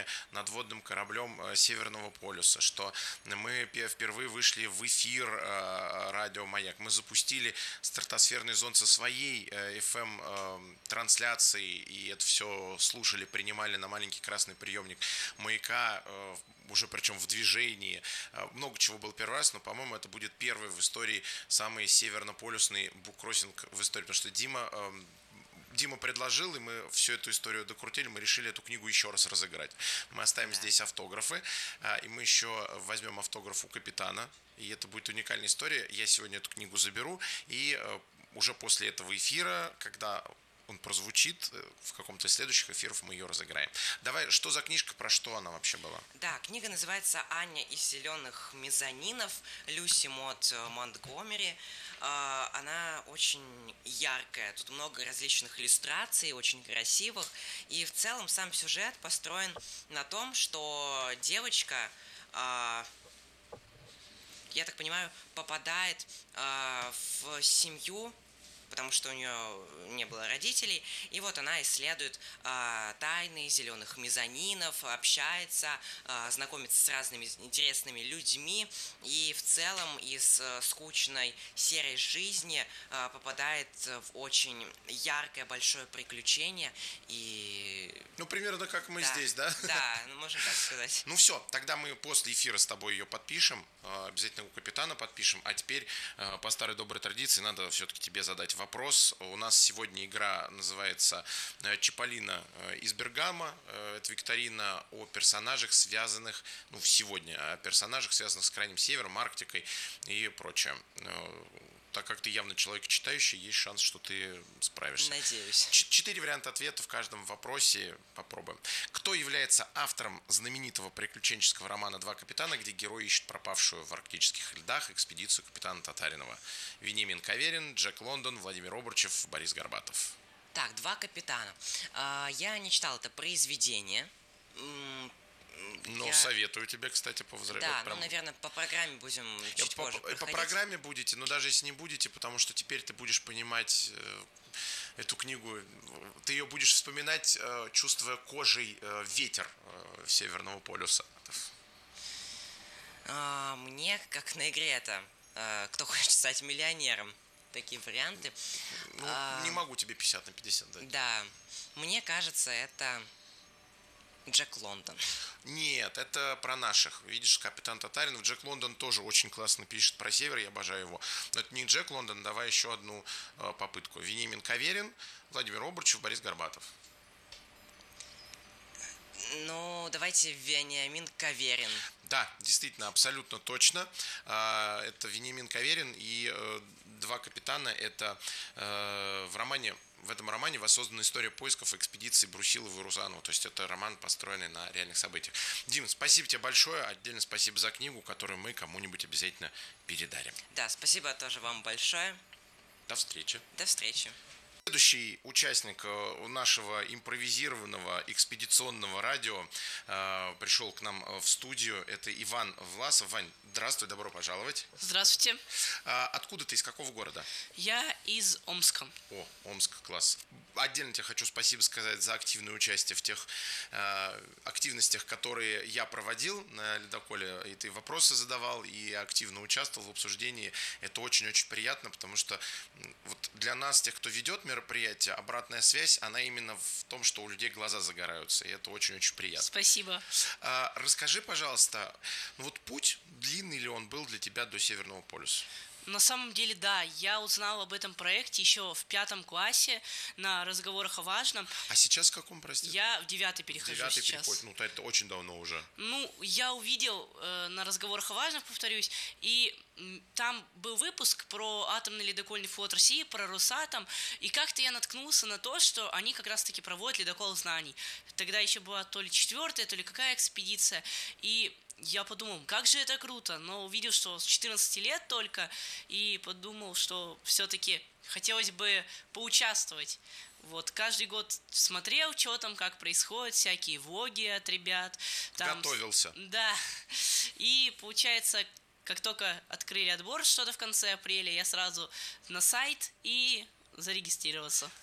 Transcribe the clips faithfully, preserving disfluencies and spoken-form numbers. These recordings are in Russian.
приключения надводным кораблем Северного полюса, что мы впервые вышли в эфир радио «Маяк». Мы запустили стратосферный зонд со своей эф эм-трансляцией, и это все слушали, принимали на маленький красный приемник «Маяка», уже причем в движении. Много чего было первый раз, но, по-моему, это будет первый в истории самый севернополюсный буккроссинг в истории, потому что Дима Дима предложил, и мы всю эту историю докрутили, мы решили эту книгу еще раз разыграть. Мы оставим да. здесь автографы, и мы еще возьмем автограф у капитана, и это будет уникальная история. Я сегодня эту книгу заберу, и уже после этого эфира, когда он прозвучит, в каком-то из следующих эфиров мы ее разыграем. Давай, что за книжка, про что она вообще была? Да, книга называется «Аня из зеленых мезонинов» Люси Мот Монтгомери. Она очень яркая, тут много различных иллюстраций, очень красивых. И в целом сам сюжет построен на том, что девочка, я так понимаю, попадает в семью, потому что у нее не было родителей, и вот она исследует э, тайны зеленых мезонинов, общается, э, знакомится с разными интересными людьми, и в целом из э, скучной серой жизни э, попадает в очень яркое большое приключение. И... Ну, примерно как мы да, здесь, да? Да, можно так сказать. Ну все, тогда мы после эфира с тобой ее подпишем, обязательно у капитана подпишем, а теперь по старой доброй традиции надо все-таки тебе задать вопрос. У нас сегодня игра называется «Чиполлино из Бергама». Это викторина о персонажах, связанных, ну, сегодня, о персонажах, связанных с Крайним Севером, Арктикой и прочее. Так как ты явно человек читающий, есть шанс, что ты справишься. Надеюсь. Четыре варианта ответа в каждом вопросе. Попробуем. Кто является автором знаменитого приключенческого романа «Два капитана», где герой ищет пропавшую в арктических льдах экспедицию капитана Татаринова? Вениамин Каверин, Джек Лондон, Владимир Обручев, Борис Горбатов. Так, «Два капитана». Я не читал это произведение. Ну, я... советую тебе, кстати, повзрослеть. Да, вот прям... ну, наверное, по программе будем чуть по, позже по, проходить. По программе будете, но даже если не будете, потому что теперь ты будешь понимать э, эту книгу, ты ее будешь вспоминать, э, чувствуя кожей э, ветер э, Северного полюса. А, мне, как на игре это, э, кто хочет стать миллионером, такие варианты. Ну, а, не могу тебе пятьдесят на пятьдесят дать. Да, мне кажется, это... Джек Лондон. Нет, это про наших. Видишь, капитан Татаринов. Джек Лондон тоже очень классно пишет про север, я обожаю его. Но это не Джек Лондон, давай еще одну э, попытку. Вениамин Каверин, Владимир Обручев, Борис Горбатов. Ну, давайте Вениамин Каверин. Да, действительно, абсолютно точно. Это Вениамин Каверин, и «Два капитана» — это в романе, в этом романе воссоздана история поисков экспедиции Брусилова и Рузанова. То есть это роман, построенный на реальных событиях. Дим, спасибо тебе большое. Отдельно спасибо за книгу, которую мы кому-нибудь обязательно передарим. Да, спасибо тоже вам большое. До встречи. До встречи. Следующий участник нашего импровизированного экспедиционного радио э, пришел к нам в студию. Это Иван Власов. Вань, здравствуй, добро пожаловать. Здравствуйте. А откуда ты, из какого города? Я из Омска. О, Омск, класс. Отдельно тебе хочу спасибо сказать за активное участие в тех э, активностях, которые я проводил на ледоколе. И ты вопросы задавал, и активно участвовал в обсуждении. Это очень-очень приятно, потому что вот для нас, тех, кто ведет мероприятие, обратная связь, она именно в том, что у людей глаза загораются, и это очень-очень приятно. Спасибо. А, расскажи, пожалуйста, ну вот путь, длинный ли он был для тебя до Северного полюса? На самом деле, да, я узнал об этом проекте еще в пятом классе на разговорах о важном. А сейчас в каком, простите? Я в девятый перехожу девятый сейчас. переход, ну это очень давно уже. Ну, я увидел э, на разговорах о важном, повторюсь, и м, там был выпуск про атомный ледокольный флот России, про Росатом, и как-то я наткнулся на то, что они как раз-таки проводят ледокол знаний. Тогда еще была то ли четвертая, то ли какая экспедиция, и я подумал, как же это круто, но увидел, что с четырнадцати лет только, и подумал, что все-таки хотелось бы поучаствовать. Вот, каждый год смотрел, что там, как происходит, всякие влоги от ребят. Там, готовился. Да, и получается, как только открыли отбор что-то в конце апреля, я сразу на сайт и зарегистрировался.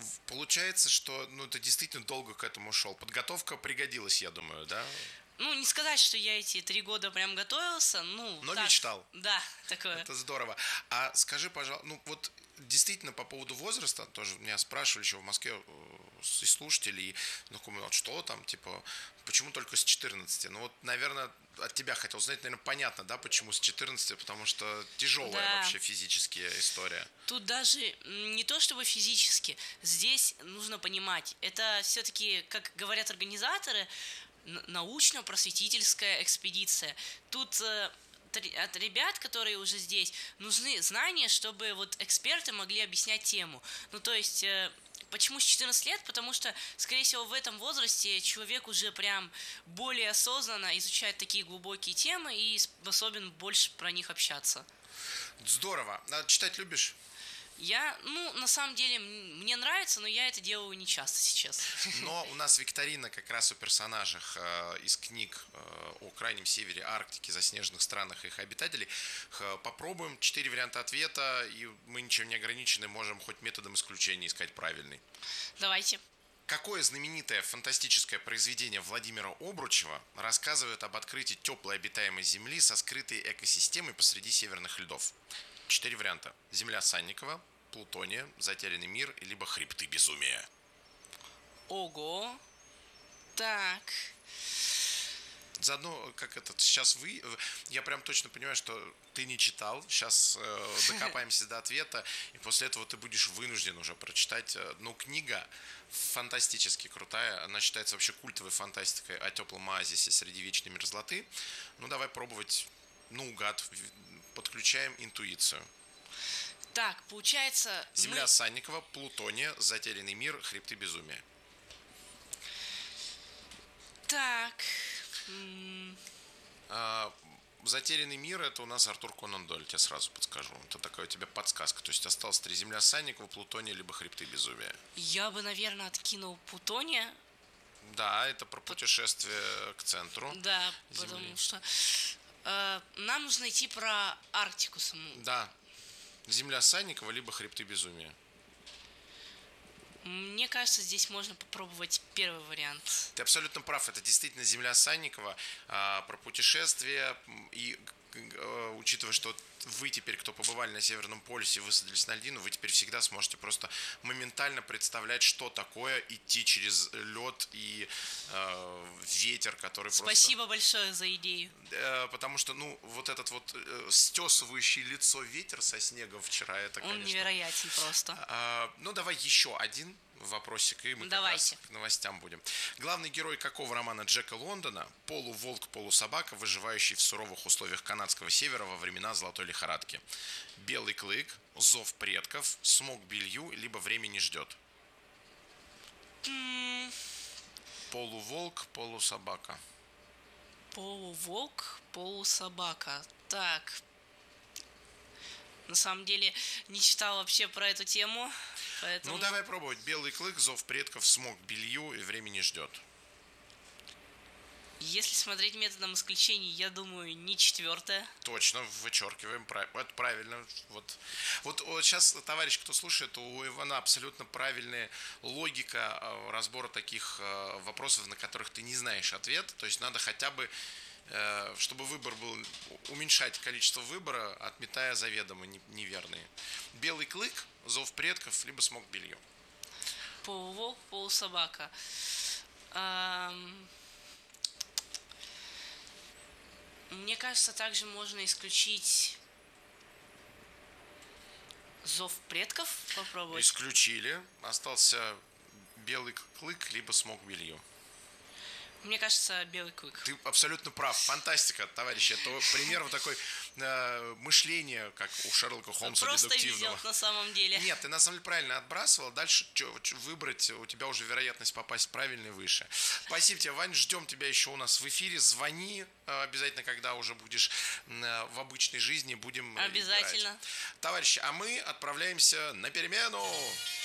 Получается, что ну, ты действительно долго к этому шел. Подготовка пригодилась, я думаю, да? Ну, не сказать, что я эти три года прям готовился, ну... Но так, мечтал. Да, такое. Это здорово. А скажи, пожалуйста, ну вот действительно по поводу возраста, тоже меня спрашивали еще в Москве э, и слушатели, ну, вот что там, типа, почему только с четырнадцати? Ну вот, наверное, от тебя хотел знать, наверное, понятно, да, почему с четырнадцати, потому что тяжелая Да. вообще физическая история. Тут даже м, не то чтобы физически, здесь нужно понимать, это все-таки, как говорят организаторы, н- научно-просветительская экспедиция. Тут э, тр- от ребят, которые уже здесь, нужны знания, чтобы вот эксперты могли объяснять тему. Ну, то есть, э, почему с четырнадцати лет? Потому что, скорее всего, в этом возрасте человек уже прям более осознанно изучает такие глубокие темы и способен больше про них общаться. Здорово. А читать любишь? Я, ну, на самом деле, м- мне нравится, но я это делаю не часто сейчас. Но у нас викторина как раз о персонажах э, из книг э, о Крайнем Севере, Арктике, заснеженных странах и их обитателей. Х, попробуем четыре варианта ответа, и мы ничем не ограничены, можем хоть методом исключения искать правильный. Давайте. Какое знаменитое фантастическое произведение Владимира Обручева рассказывает об открытии теплой обитаемой Земли со скрытой экосистемой посреди северных льдов? Четыре варианта. Земля Санникова, Плутония, Затерянный мир, либо Хребты безумия. Ого. Так. Заодно, как этот, сейчас вы, я прям точно понимаю, что ты не читал, сейчас э, докопаемся до ответа, и после этого ты будешь вынужден уже прочитать, э, ну, книга фантастически крутая, она считается вообще культовой фантастикой о теплом оазисе среди вечной мерзлоты. Ну, давай пробовать, наугад, подключаем интуицию. Так, получается, Земля мы... Санникова, Плутония, Затерянный мир, Хребты безумия. Так. м, А, Затерянный мир — это у нас Артур Конан Дойль, я сразу подскажу. Это такая у тебя подсказка. То есть осталось три: Земля Санникова, Плутония, либо Хребты безумия. Я бы, наверное, откинул Плутония. Да, это про путешествие к центру. Да, Земли. потому что э, нам нужно идти про Арктику саму. Да. Земля Санникова, либо Хребты безумия. Мне кажется, здесь можно попробовать первый вариант. Ты абсолютно прав. Это действительно Земля Санникова, а, про путешествие. И э, учитывая, что вы теперь, кто побывали на Северном полюсе, высадились на льдину, вы теперь всегда сможете просто моментально представлять, что такое идти через лед и э, ветер, который Спасибо большое за идею. просто... Э, потому что, ну, вот этот вот э, стесывающий лицо ветер со снегом вчера, это, Он конечно... невероятен просто. А, ну, давай еще один вопросик, и мы Давайте. как раз к новостям будем. Главный герой какого романа Джека Лондона? Полуволк, полусобака, выживающий в суровых условиях канадского севера во времена золотой лихорадки. Белый клык, зов предков, смог белью, либо время не ждет. М, Полуволк, полусобака. Полуволк, полусобака. Так. На самом деле, не читал вообще про эту тему. Поэтому... Ну, давай пробовать. Белый клык, зов предков, смог белью, и время не ждет. Если смотреть методом исключений, я думаю, не четвертое. Точно, вычеркиваем. Это правильно. Вот. Вот, вот сейчас, товарищ, кто слушает, у Ивана абсолютно правильная логика э, разбора таких э, вопросов, на которых ты не знаешь ответ. То есть надо хотя бы, э, чтобы выбор был, уменьшать количество выбора, отметая заведомо не- неверные. Белый клык, зов предков, либо смог белью. Полуволк, полусобака. Ам, Мне кажется, также можно исключить зов предков. Попробовать. Исключили. Остался белый клык, либо смог белью. Мне кажется, белый клык. Ты абсолютно прав. Фантастика, товарищ. Это пример вот такой э, мышления, как у Шерлока Холмса, Просто дедуктивного. везет на самом деле. Нет, ты на самом деле правильно отбрасывал. Дальше чё, чё выбрать, у тебя уже вероятность попасть правильно выше. Спасибо тебе, Вань. Ждем тебя еще у нас в эфире. Звони э, обязательно, когда уже будешь э, в обычной жизни. Будем э, Обязательно. играть. Товарищи, а мы отправляемся на перемену.